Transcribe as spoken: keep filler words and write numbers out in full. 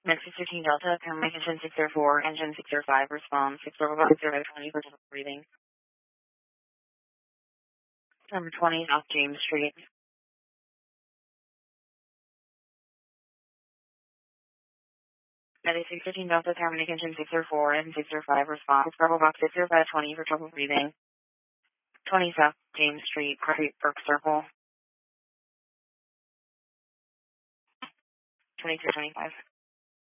Memphis fifteen Delta, communication six zero four, engine six zero five, response six zero five zero twenty for breathing. Number twenty, South James Street. Medicine fifteen Delta, communication six zero four, engine six zero five, response Purple Box six zero five twenty for trouble breathing. twenty South James Street, Creek Brook Circle. twenty-two twenty-five.